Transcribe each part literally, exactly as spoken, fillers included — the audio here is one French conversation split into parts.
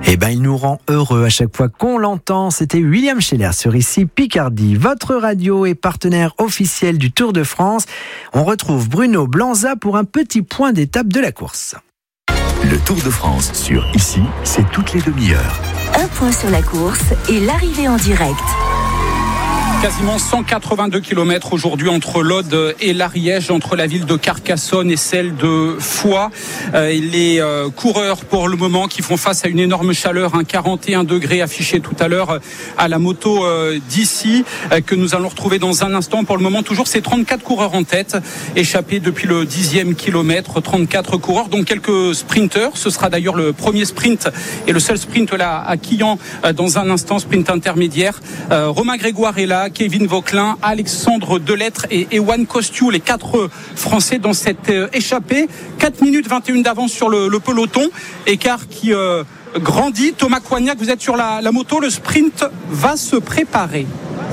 Eh ben, il nous rend heureux à chaque fois qu'on l'entend. C'était William Scheller sur Ici Picardie, votre radio et partenaire officiel du Tour de France. On retrouve Bruno Blanza pour un petit point d'étape de la course. Le Tour de France sur Ici, c'est toutes les demi-heures. Un point sur la course et l'arrivée en direct. Quasiment cent quatre-vingt-deux kilomètres aujourd'hui entre l'Aude et l'Ariège, entre la ville de Carcassonne et celle de Foix. Euh, les euh, coureurs pour le moment qui font face à une énorme chaleur, un quarante et un degrés affiché tout à l'heure à la moto euh, d'ici, euh, que nous allons retrouver dans un instant. Pour le moment, toujours ces trente-quatre coureurs en tête, échappés depuis le dixième kilomètre, trente-quatre coureurs, dont quelques sprinteurs. Ce sera d'ailleurs le premier sprint et le seul sprint là à Quillan euh, dans un instant, sprint intermédiaire. Euh, Romain Grégoire est là, Kevin Vauquelin, Alexandre Delettre et Ewan Kostiou, les quatre Français dans cette échappée. quatre minutes vingt et une d'avance sur le, le peloton, écart qui euh, grandit. Thomas Coignac, vous êtes sur la, la moto, le sprint va se préparer.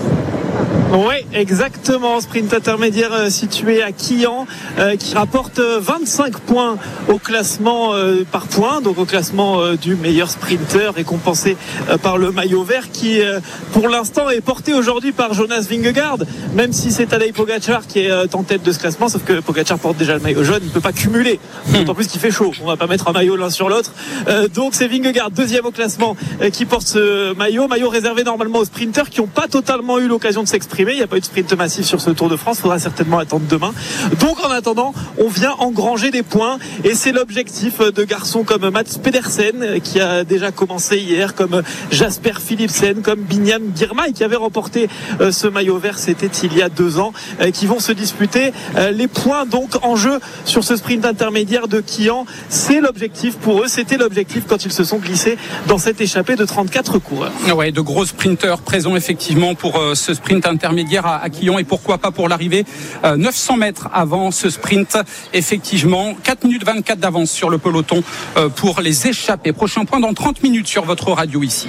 Oui, exactement. Sprint intermédiaire euh, situé à Quillan, euh, qui rapporte euh, vingt-cinq points au classement euh, par points, donc au classement euh, du meilleur sprinter, récompensé euh, par le maillot vert, qui euh, pour l'instant est porté aujourd'hui par Jonas Vingegaard, même si c'est Tadej Pogačar qui est euh, en tête de ce classement, sauf que Pogačar porte déjà le maillot jaune, il ne peut pas cumuler, d'autant plus qu'il fait chaud, on ne va pas mettre un maillot l'un sur l'autre, euh, donc c'est Vingegaard, deuxième au classement, euh, qui porte ce maillot, maillot réservé normalement aux sprinters qui n'ont pas totalement eu l'occasion de s'exprimer. Il n'y a pas eu de sprint massif sur ce Tour de France, il faudra certainement attendre demain. Donc en attendant, on vient engranger des points et c'est l'objectif de garçons comme Mats Pedersen qui a déjà commencé hier, comme Jasper Philipsen, comme Binyam Girmay qui avait remporté ce maillot vert, c'était il y a deux ans, qui vont se disputer les points donc en jeu sur ce sprint intermédiaire de Quillan. C'est l'objectif pour eux, c'était l'objectif quand ils se sont glissés dans cette échappée de trente-quatre coureurs. Ouais, de gros sprinteurs présents effectivement pour ce sprint intermédiaire à Quillan et pourquoi pas pour l'arrivée euh, neuf cents mètres avant ce sprint, effectivement quatre minutes vingt-quatre d'avance sur le peloton euh, pour les échappés. Prochain point dans trente minutes sur votre radio ici.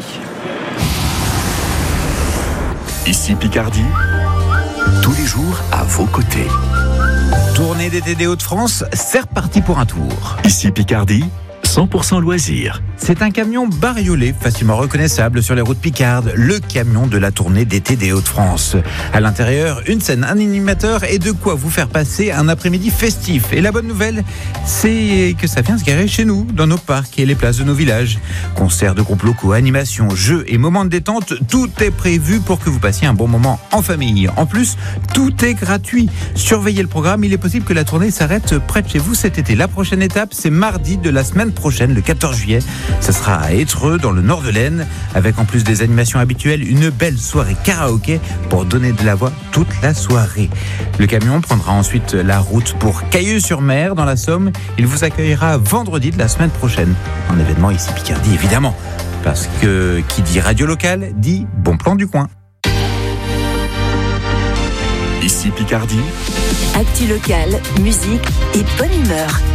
Ici Picardie, tous les jours à vos côtés. Tournée d'été des Hauts-de-France, c'est reparti pour un tour. Ici Picardie, cent pour cent loisirs. C'est un camion bariolé, facilement reconnaissable sur les routes picardes, le camion de la tournée d'été des Hauts-de-France. À l'intérieur, une scène, un animateur et de quoi vous faire passer un après-midi festif. Et la bonne nouvelle, c'est que ça vient se garer chez nous, dans nos parcs et les places de nos villages. Concerts de groupes locaux, animations, jeux et moments de détente, tout est prévu pour que vous passiez un bon moment en famille. En plus, tout est gratuit. Surveillez le programme, il est possible que la tournée s'arrête près de chez vous cet été. La prochaine étape, c'est mardi de la semaine prochaine, le quatorze juillet. Ça sera à Étreux, dans le nord de l'Aisne, avec en plus des animations habituelles, une belle soirée karaoké pour donner de la voix toute la soirée. Le camion prendra ensuite la route pour Cailleux-sur-Mer, dans la Somme. Il vous accueillera vendredi de la semaine prochaine. Un événement ici Picardie, évidemment. Parce que qui dit radio locale, dit bon plan du coin. Ici Picardie. Actu locale, musique et bonne humeur.